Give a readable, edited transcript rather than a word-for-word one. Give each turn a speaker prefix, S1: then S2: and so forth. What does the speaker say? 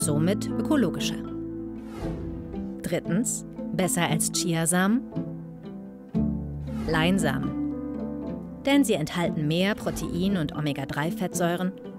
S1: somit ökologischer. Drittens, besser als Chiasamen? Leinsamen. Denn sie enthalten mehr Protein und Omega-3-Fettsäuren